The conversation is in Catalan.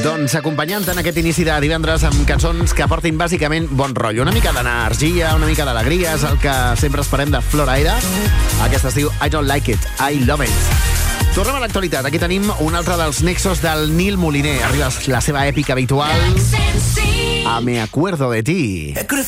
Doncs acompanyant en aquest inici de divendres amb cançons que portin bàsicament bon rotllo. Una mica d'energia, una mica d'alegria, és el que sempre esperem de Flora Aire. Aquesta es diu I Don't Like It, I Love It. Tornem a l'actualitat. Aquí tenim un altre dels nexos del Nil Moliner. Arriba la seva èpica habitual. A Me Acuerdo de Ti.